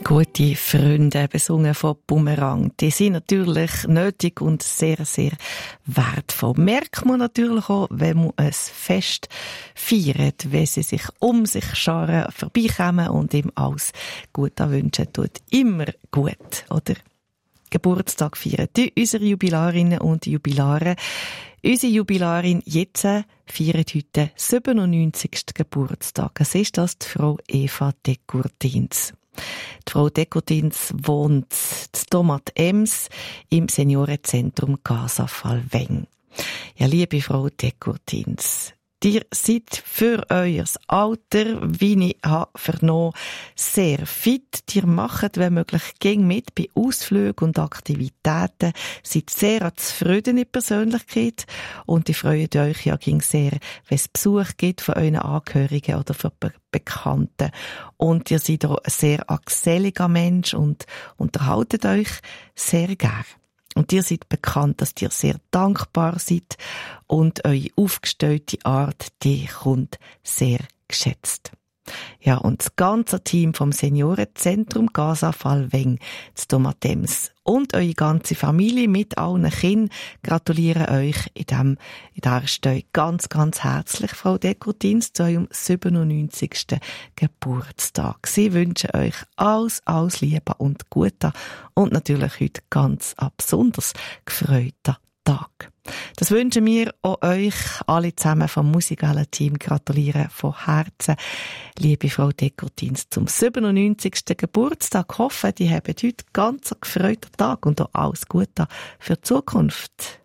Gute Freunde, besungen von Bumerang, die sind natürlich nötig und sehr, sehr wertvoll. Merkt man natürlich auch, wenn man ein Fest feiert, wenn sie sich um sich scharen, vorbeikommen und ihm alles Gute wünschen, tut immer gut, oder? Geburtstag feiern die unsere Jubilarinnen und Jubilare. Unsere Jubilarin jetzt feiert heute 97. Geburtstag. Es ist das die Frau Eva Decourtins. Die Frau Decourtins wohnt in Thomat-Ems im Seniorenzentrum Casa Falveng. Ja, liebe Frau Decourtins, ihr seid für euer Alter, wie ich habe vernommen, sehr fit. Ihr macht, wenn möglich, gegen mit bei Ausflügen und Aktivitäten. Seid sehr eine zufriedene Persönlichkeit und ich freue euch ja gegen sehr, wenn es Besuch gibt von euren Angehörigen oder von Bekannten. Und ihr seid auch ein sehr geselliger Mensch und unterhaltet euch sehr gern. Und ihr seid bekannt, dass ihr sehr dankbar seid und eure aufgestellte Art, die kommt sehr geschätzt. Ja, und das ganze Team vom Seniorenzentrum Casa Falveng zu Thomat-Ems und eure ganze Familie mit allen Kindern gratulieren euch in dieser Stelle ganz, ganz herzlich, Frau Decourtins, zu eurem 97. Geburtstag. Sie wünschen euch alles Liebe und Gute und natürlich heute ganz besonders gefreuten Tag. Das wünschen wir auch euch alle zusammen vom Musikhalle-Team. Gratulieren von Herzen, liebe Frau Decourtins, zum 97. Geburtstag. Ich hoffe, die haben heute ganz einen gefreuten Tag und auch alles Gute für die Zukunft.